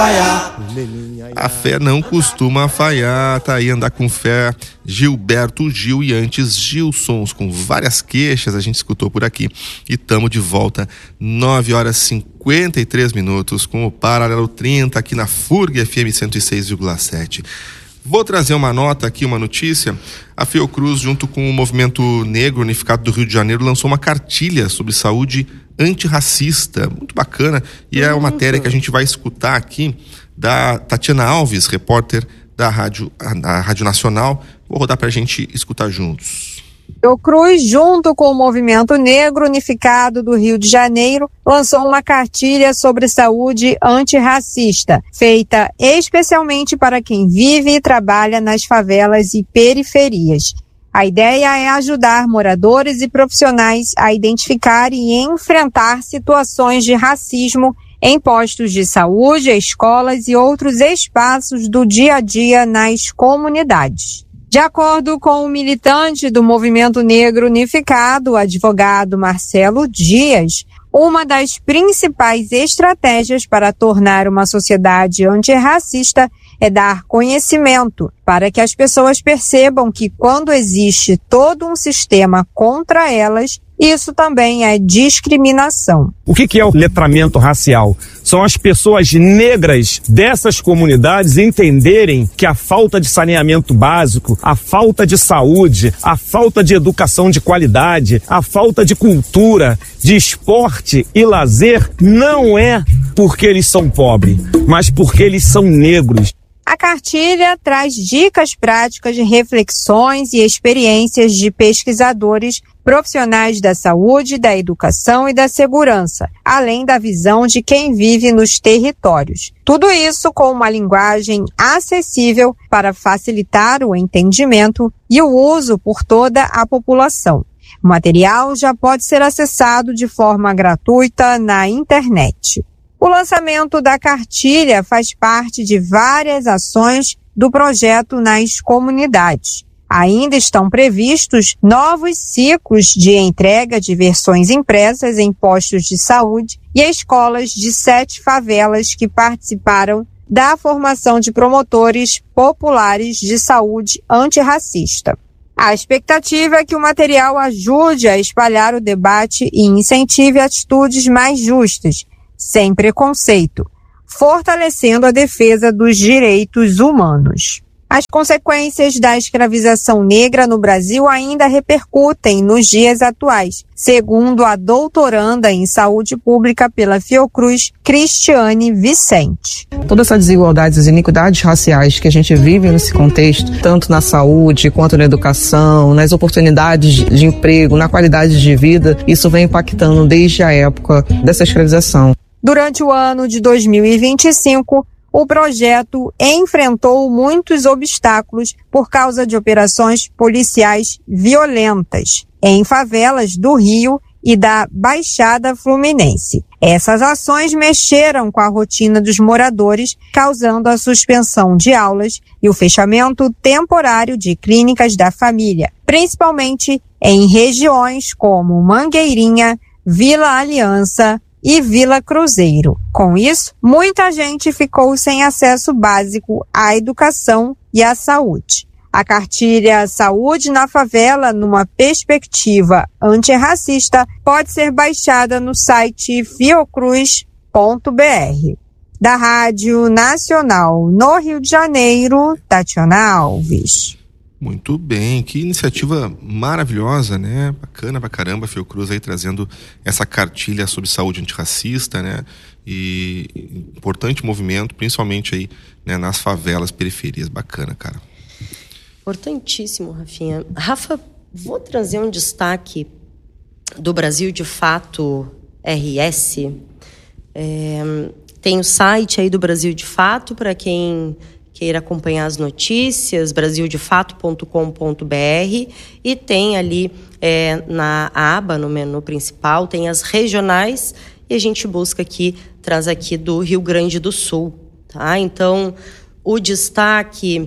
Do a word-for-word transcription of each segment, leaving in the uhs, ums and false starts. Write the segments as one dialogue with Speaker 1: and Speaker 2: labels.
Speaker 1: falhar.
Speaker 2: A fé não costuma falhar, tá aí Andar com Fé, Gilberto Gil e antes Gilsons, com várias queixas a gente escutou por aqui. E tamo de volta, nove horas e cinquenta e três minutos, com o Paralelo trinta aqui na F U R G F M cento e seis vírgula sete. Vou trazer uma nota aqui, uma notícia. A Fiocruz, junto com o Movimento Negro Unificado do Rio de Janeiro, lançou uma cartilha sobre saúde antirracista, muito bacana, e é uma matéria que a gente vai escutar aqui da Tatiana Alves, repórter da Rádio, da Rádio Nacional. Vou rodar para a gente escutar juntos.
Speaker 3: Fiocruz, junto com o Movimento Negro Unificado do Rio de Janeiro, lançou uma cartilha sobre saúde antirracista, feita especialmente para quem vive e trabalha nas favelas e periferias. A ideia é ajudar moradores e profissionais a identificar e enfrentar situações de racismo em postos de saúde, escolas e outros espaços do dia a dia nas comunidades. De acordo com o militante do Movimento Negro Unificado, o advogado Marcelo Dias, uma das principais estratégias para tornar uma sociedade antirracista é dar conhecimento para que as pessoas percebam que quando existe todo um sistema contra elas, isso também é discriminação.
Speaker 4: O que é o letramento racial? São as pessoas negras dessas comunidades entenderem que a falta de saneamento básico, a falta de saúde, a falta de educação de qualidade, a falta de cultura, de esporte e lazer não é porque eles são pobres, mas porque eles são negros.
Speaker 3: A cartilha traz dicas práticas de reflexões e experiências de pesquisadores, profissionais da saúde, da educação e da segurança, além da visão de quem vive nos territórios. Tudo isso com uma linguagem acessível para facilitar o entendimento e o uso por toda a população. O material já pode ser acessado de forma gratuita na internet. O lançamento da cartilha faz parte de várias ações do projeto nas comunidades. Ainda estão previstos novos ciclos de entrega de versões impressas em postos de saúde e escolas de sete favelas que participaram da formação de promotores populares de saúde antirracista. A expectativa é que o material ajude a espalhar o debate e incentive atitudes mais justas, sem preconceito, fortalecendo a defesa dos direitos humanos. As consequências da escravização negra no Brasil ainda repercutem nos dias atuais, segundo a doutoranda em saúde pública pela Fiocruz, Cristiane Vicente.
Speaker 5: Toda essa desigualdade, as iniquidades raciais que a gente vive nesse contexto, tanto na saúde quanto na educação, nas oportunidades de emprego, na qualidade de vida, isso vem impactando desde a época dessa escravização.
Speaker 3: Durante o ano de dois mil e vinte e cinco, o projeto enfrentou muitos obstáculos por causa de operações policiais violentas em favelas do Rio e da Baixada Fluminense. Essas ações mexeram com a rotina dos moradores, causando a suspensão de aulas e o fechamento temporário de clínicas da família, principalmente em regiões como Mangueirinha, Vila Aliança e Vila Cruzeiro. Com isso, muita gente ficou sem acesso básico à educação e à saúde. A cartilha Saúde na Favela, numa perspectiva antirracista, pode ser baixada no site fiocruz ponto b r. Da Rádio Nacional no Rio de Janeiro, Tatiana Alves.
Speaker 2: Muito bem, que iniciativa maravilhosa, né? Bacana pra caramba, a Fiocruz aí trazendo essa cartilha sobre saúde antirracista, né? E importante movimento, principalmente aí, né, nas favelas, periferias. Bacana, cara.
Speaker 6: Importantíssimo, Rafinha. Rafa, vou trazer um destaque do Brasil de Fato R S. É, tem o site aí do Brasil de Fato para quem queira acompanhar as notícias, brasil de fato ponto com ponto b r, e tem ali é, na aba, no menu principal, tem as regionais, e a gente busca aqui, traz aqui do Rio Grande do Sul, tá? Então, o destaque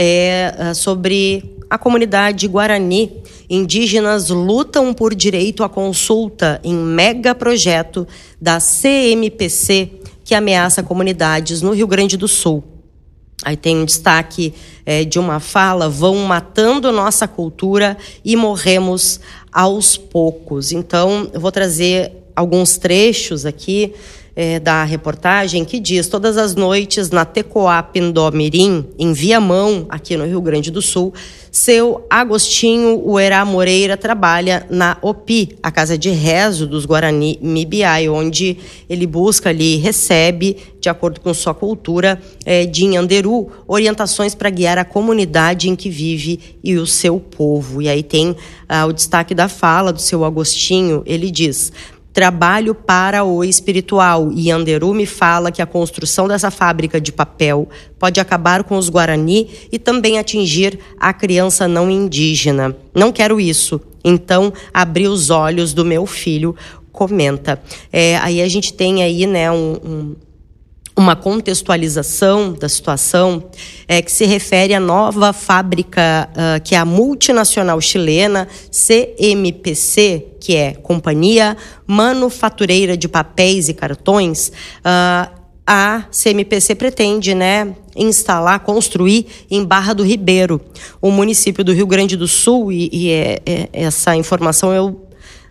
Speaker 6: é sobre a comunidade Guarani. Indígenas lutam por direito à consulta em mega projeto da C M P C, que que ameaça comunidades no Rio Grande do Sul. Aí tem um destaque é, de uma fala: vão matando nossa cultura e morremos aos poucos. Então, eu vou trazer alguns trechos aqui é, da reportagem que diz: todas as noites na Tecoá Pindomirim, em Viamão, aqui no Rio Grande do Sul, seu Agostinho Uerá Moreira trabalha na O P I, a Casa de Rezo dos Guarani Mibiai, onde ele busca ali, recebe, de acordo com sua cultura, é, de Inhanderu, orientações para guiar a comunidade em que vive e o seu povo. E aí tem ah, o destaque da fala do seu Agostinho. Ele diz: trabalho para o espiritual. E Inhanderu me fala que a construção dessa fábrica de papel pode acabar com os Guarani e também atingir a criança não indígena. Não quero isso. Então, abri os olhos do meu filho, comenta. É, aí a gente tem aí, né, um... um uma contextualização da situação é, que se refere à nova fábrica, uh, que é a multinacional chilena C M P C, que é Companhia Manufatureira de Papéis e Cartões. Uh, a C M P C pretende, né, instalar, construir em Barra do Ribeiro, o município do Rio Grande do Sul, e, e é, é, essa informação eu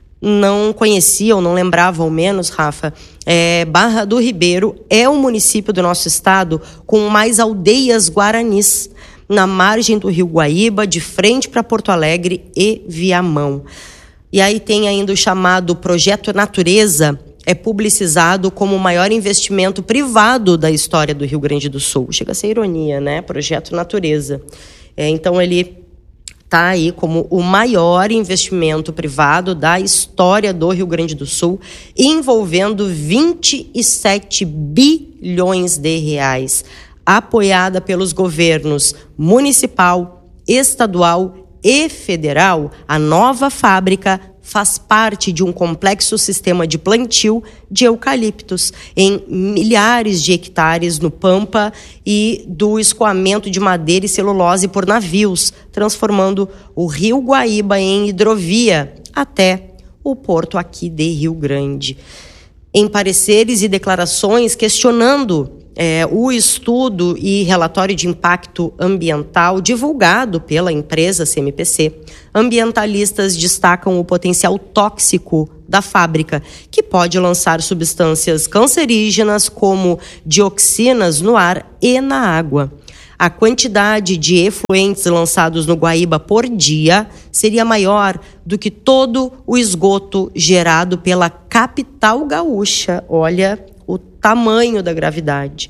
Speaker 6: não conhecia ou não lembrava, ao menos, Rafa. É, Barra do Ribeiro é o município do nosso estado com mais aldeias guaranis, na margem do Rio Guaíba, de frente para Porto Alegre e Viamão. E aí tem ainda o chamado Projeto Natureza, é publicizado como o maior investimento privado da história do Rio Grande do Sul. Chega a ser ironia, né? Projeto Natureza. É, então, ele está aí como o maior investimento privado da história do Rio Grande do Sul, envolvendo vinte e sete bilhões de reais, apoiada pelos governos municipal, estadual e federal. A nova fábrica faz parte de um complexo sistema de plantio de eucaliptos em milhares de hectares no Pampa e do escoamento de madeira e celulose por navios, transformando o Rio Guaíba em hidrovia até o porto aqui de Rio Grande. Em pareceres e declarações questionando É, o estudo e relatório de impacto ambiental divulgado pela empresa C M P C, ambientalistas destacam o potencial tóxico da fábrica, que pode lançar substâncias cancerígenas como dioxinas no ar e na água. A quantidade de efluentes lançados no Guaíba por dia seria maior do que todo o esgoto gerado pela capital gaúcha. Olha o tamanho da gravidade.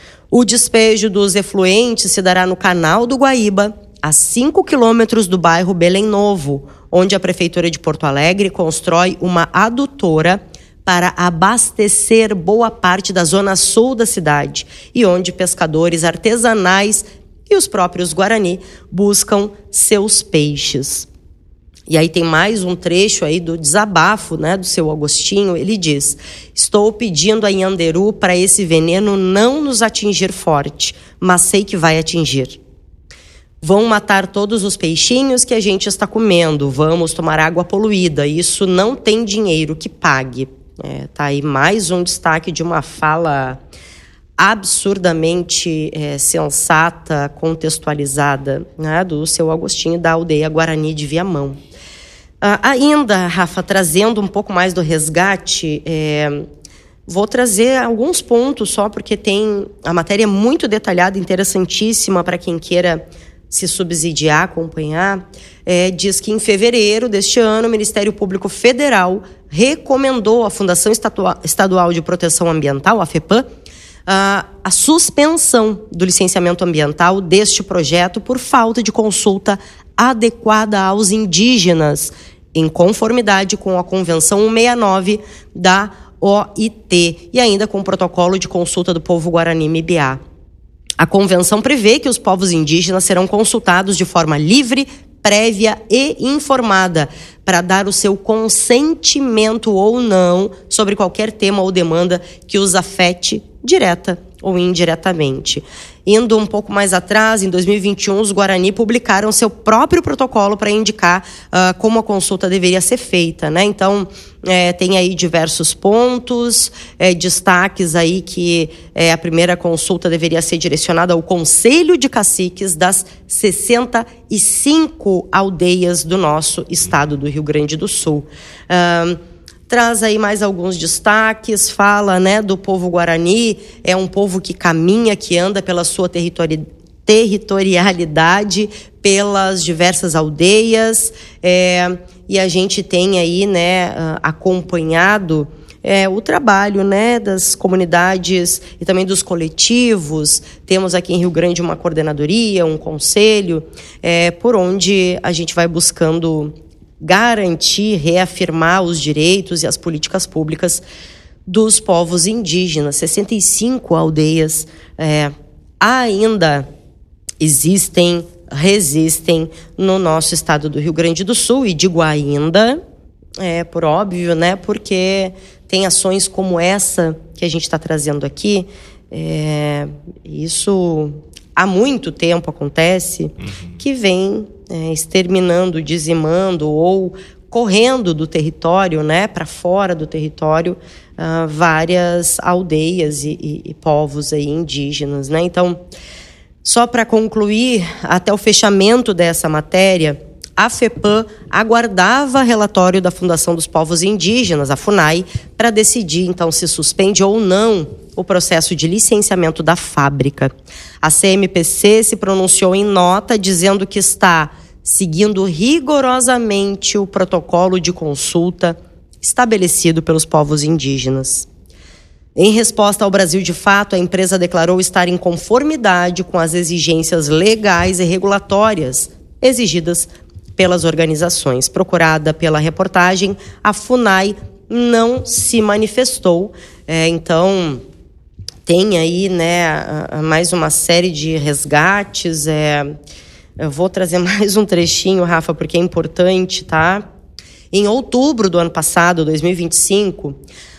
Speaker 6: O despejo dos efluentes se dará no Canal do Guaíba, a cinco quilômetros do bairro Belém Novo, onde a Prefeitura de Porto Alegre constrói uma adutora para abastecer boa parte da zona sul da cidade e onde pescadores artesanais e os próprios Guarani buscam seus peixes. E aí tem mais um trecho aí do desabafo, né, do seu Agostinho. Ele diz: estou pedindo a Inhanderu para esse veneno não nos atingir forte, mas sei que vai atingir. Vão matar todos os peixinhos que a gente está comendo, vamos tomar água poluída, isso não tem dinheiro que pague. É, tá aí mais um destaque de uma fala absurdamente é, sensata, contextualizada, né, do seu Agostinho, da aldeia Guarani de Viamão. Uh, ainda, Rafa, trazendo um pouco mais do resgate, é, vou trazer alguns pontos só, porque tem a matéria muito detalhada, interessantíssima para quem queira se subsidiar, acompanhar. É, diz que em fevereiro deste ano, o Ministério Público Federal recomendou à Fundação Estadual de Proteção Ambiental, a FEPAM, a, a suspensão do licenciamento ambiental deste projeto por falta de consulta adequada aos indígenas, em conformidade com a Convenção cento e sessenta e nove da O I T e ainda com o Protocolo de Consulta do Povo Guarani Mibiá. A convenção prevê que os povos indígenas serão consultados de forma livre, prévia e informada para dar o seu consentimento ou não sobre qualquer tema ou demanda que os afete direta ou indiretamente. Indo um pouco mais atrás, em dois mil e vinte e um, os Guarani publicaram seu próprio protocolo para indicar uh, como a consulta deveria ser feita, né? Então, é, tem aí diversos pontos, é, destaques aí que é, a primeira consulta deveria ser direcionada ao Conselho de Caciques das sessenta e cinco aldeias do nosso estado do Rio Grande do Sul. Uh, Traz aí mais alguns destaques, fala, né, do povo Guarani, é um povo que caminha, que anda pela sua territori- territorialidade, pelas diversas aldeias, é, e a gente tem aí, né, acompanhado é, o trabalho, né, das comunidades e também dos coletivos. Temos aqui em Rio Grande uma coordenadoria, um conselho, é, por onde a gente vai buscando garantir, reafirmar os direitos e as políticas públicas dos povos indígenas. sessenta e cinco aldeias é, ainda existem, resistem no nosso estado do Rio Grande do Sul, e digo ainda, é, por óbvio, né, porque tem ações como essa que a gente está trazendo aqui, é, isso há muito tempo acontece, uhum. que vem é, exterminando, dizimando ou correndo do território, né, para fora do território, uh, várias aldeias e, e, e povos aí indígenas, né? Então, só para concluir, até o fechamento dessa matéria, a FEPAM aguardava relatório da Fundação dos Povos Indígenas, a FUNAI, para decidir, então, se suspende ou não o processo de licenciamento da fábrica. A C M P C se pronunciou em nota dizendo que está seguindo rigorosamente o protocolo de consulta estabelecido pelos povos indígenas. Em resposta ao Brasil de Fato, a empresa declarou estar em conformidade com as exigências legais e regulatórias exigidas pelas organizações. Procurada pela reportagem, a FUNAI não se manifestou. É, então, tem aí, né, mais uma série de resgates. É, eu vou trazer mais um trechinho, Rafa, porque é importante, tá? Em outubro do ano passado, dois mil e vinte e cinco,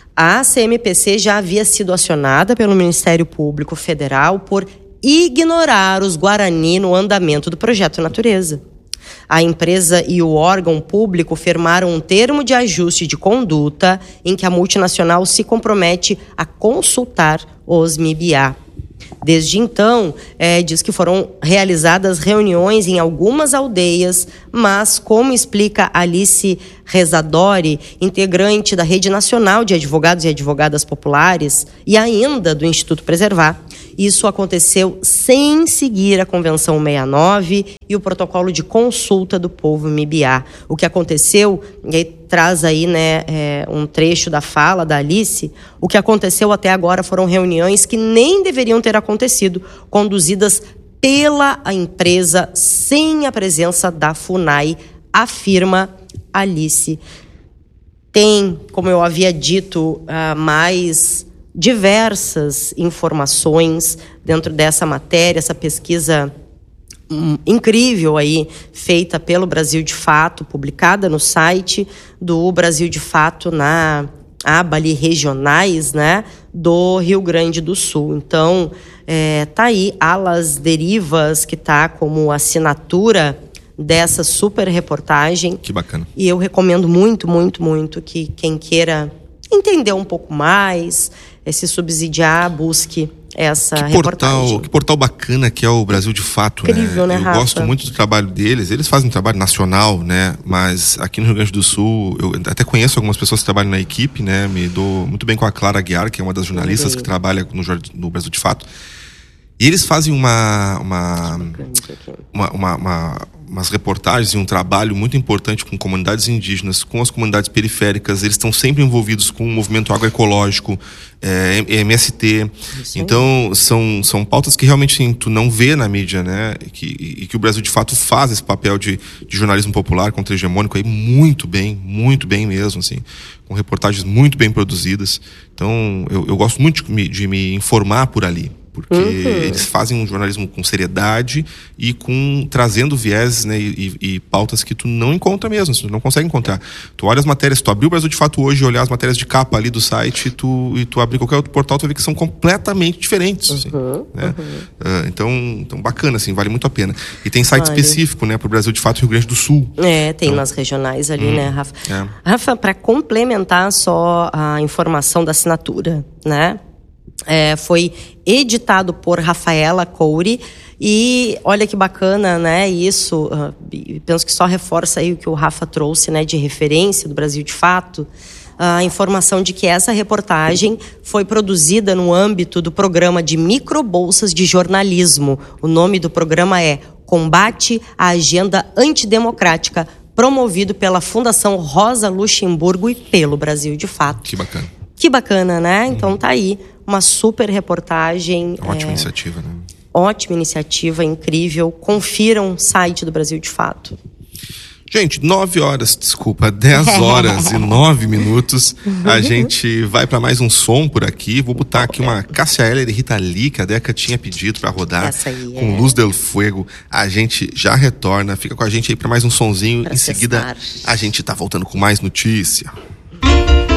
Speaker 6: a C M P C já havia sido acionada pelo Ministério Público Federal por ignorar os Guarani no andamento do Projeto Natureza. A empresa e o órgão público firmaram um termo de ajuste de conduta em que a multinacional se compromete a consultar os M I B A. Desde então, é, diz que foram realizadas reuniões em algumas aldeias, mas, como explica Alice Rezadori, integrante da Rede Nacional de Advogados e Advogadas Populares e ainda do Instituto Preservar, isso aconteceu sem seguir a Convenção sessenta e nove e o protocolo de consulta do povo M I B A. O que aconteceu, e aí traz aí, né, é, um trecho da fala da Alice, o que aconteceu até agora foram reuniões que nem deveriam ter acontecido, conduzidas pela empresa sem a presença da FUNAI, afirma Alice. Tem, como eu havia dito, uh, mais diversas informações dentro dessa matéria, essa pesquisa hum, incrível aí, feita pelo Brasil de Fato, publicada no site do Brasil de Fato, na aba ali regionais, né, do Rio Grande do Sul. Então, é, tá aí Alas Derivas, que tá como assinatura dessa super reportagem.
Speaker 2: Que bacana.
Speaker 6: E eu recomendo muito, muito, muito que quem queira entender um pouco mais, se subsidiar, busque essa
Speaker 2: que
Speaker 6: reportagem.
Speaker 2: Portal, que portal bacana que é o Brasil de Fato,
Speaker 6: Incrível, né,
Speaker 2: né? Eu
Speaker 6: Rafa?
Speaker 2: gosto muito do trabalho deles. Eles fazem um trabalho nacional, né? Mas aqui no Rio Grande do Sul, eu até conheço algumas pessoas que trabalham na equipe, né? Me dou muito bem com a Clara Aguiar, que é uma das jornalistas que trabalha no, no Brasil de Fato. E eles fazem uma uma, uma, uma, uma umas reportagens e um trabalho muito importante com comunidades indígenas, com as comunidades periféricas. Eles estão sempre envolvidos com o movimento agroecológico, é, M S T. Então, são, são pautas que realmente assim, tu não vê na mídia, né? E que, e que o Brasil, de fato, faz esse papel de, de jornalismo popular contra-hegemônico aí muito bem, muito bem mesmo, assim, com reportagens muito bem produzidas. Então, eu, eu gosto muito de me, de me informar por ali. porque uhum. eles fazem um jornalismo com seriedade e com trazendo viés, né, e, e, e pautas que tu não encontra mesmo, tu não consegue encontrar. Tu olha as matérias, tu abriu o Brasil de Fato hoje, olhar as matérias de capa ali do site, e tu, e tu abrir qualquer outro portal, tu vai ver que são completamente diferentes. Assim,
Speaker 6: uhum,
Speaker 2: né?
Speaker 6: uhum.
Speaker 2: Uh, então, então, bacana, assim, vale muito a pena. E tem site
Speaker 6: vale.
Speaker 2: específico, né, pro Brasil de Fato Rio Grande do Sul.
Speaker 6: É, tem
Speaker 2: então,
Speaker 6: nas regionais ali, hum, né, Rafa?
Speaker 2: É.
Speaker 6: Rafa, para complementar só a informação da assinatura, né? É, foi editado por Rafaela Couri e olha que bacana, né, isso, uh, penso que só reforça aí o que o Rafa trouxe, né, de referência do Brasil de Fato, a informação de que essa reportagem foi produzida no âmbito do programa de microbolsas de jornalismo. O nome do programa é Combate à Agenda Antidemocrática, promovido pela Fundação Rosa Luxemburgo e pelo Brasil de Fato.
Speaker 2: Que bacana.
Speaker 6: Que bacana, né? Então uhum. tá aí uma super reportagem.
Speaker 2: Ótima
Speaker 6: é,
Speaker 2: iniciativa, né?
Speaker 6: Ótima iniciativa, incrível. Confiram o site do Brasil de Fato.
Speaker 2: Gente, nove horas, desculpa, dez horas e nove minutos. A gente vai para mais um som por aqui. Vou botar aqui uma Cássia Eller e Rita Lee, que a Deca tinha pedido para rodar.
Speaker 6: Essa aí,
Speaker 2: com
Speaker 6: é.
Speaker 2: Luz del Fuego. A gente já retorna. Fica com a gente aí para mais um sonzinho.
Speaker 6: Pra
Speaker 2: em seguida,
Speaker 6: cessar.
Speaker 2: a gente tá voltando com mais notícia.